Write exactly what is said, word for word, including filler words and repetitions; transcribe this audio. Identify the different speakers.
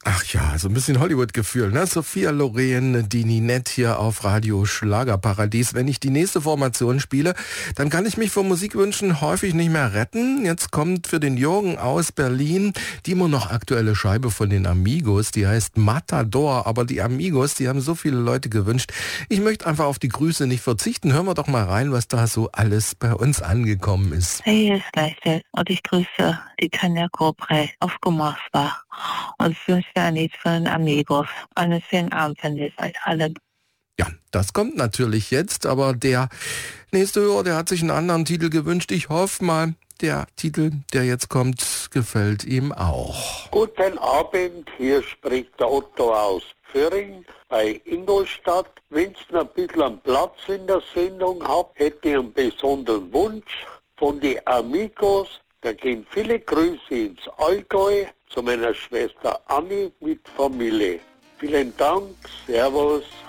Speaker 1: Ach ja, so ein bisschen Hollywood-Gefühl, ne? Sophia Loren, die Ninette hier auf Radio Schlagerparadies. Wenn ich die nächste Formation spiele, dann kann ich mich vor Musikwünschen häufig nicht mehr retten. Jetzt kommt für den Jürgen aus Berlin die immer noch aktuelle Scheibe von den Amigos. Die heißt Matador, aber die Amigos, die haben so viele Leute gewünscht. Ich möchte einfach auf die Grüße nicht verzichten. Hören wir doch mal rein, was da so alles bei uns angekommen ist.
Speaker 2: Hey, hier ist Leichte und ich grüße die Tanja Kobrey auf Gummersbach. Und ich wünsche ein Lied von den Amigos. Einen schönen Abend, wenn ihr seid alle.
Speaker 1: Ja, das kommt natürlich jetzt, aber der nächste Hörer, der hat sich einen anderen Titel gewünscht. Ich hoffe mal, der Titel, der jetzt kommt, gefällt ihm auch.
Speaker 3: Guten Abend, hier spricht der Otto aus Föhring bei Ingolstadt. Wenn ihr noch ein bisschen Platz in der Sendung habt, hätte ich einen besonderen Wunsch von den Amigos. Da gehen viele Grüße ins Allgäu zu meiner Schwester Anni mit Familie. Vielen Dank, Servus.